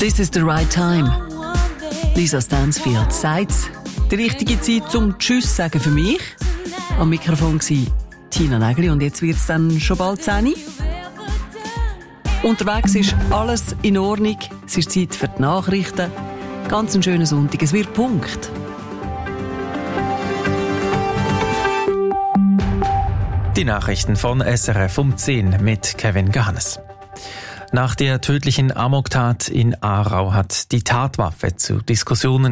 This is the right time. Lisa Stansfield sagt's. Die richtige Zeit zum Tschüss sagen für mich. Am Mikrofon war Tina Nägeli und jetzt wird es dann schon bald 10 Uhr. Unterwegs ist alles in Ordnung. Es ist Zeit für die Nachrichten. Ganz einen schönen Sonntag. Es wird Punkt. Die Nachrichten von SRF um 10 mit Kevin Gahannes. Nach der tödlichen Amoktat in Aarau hat die Tatwaffe zu Diskussionen